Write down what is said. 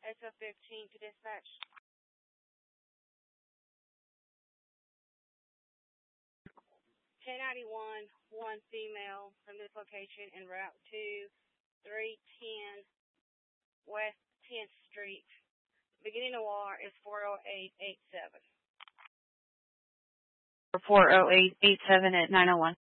SO15 to dispatch. one female from this location en route to 310 West 10th Street. Beginning OR is 40887. 40887 at 901.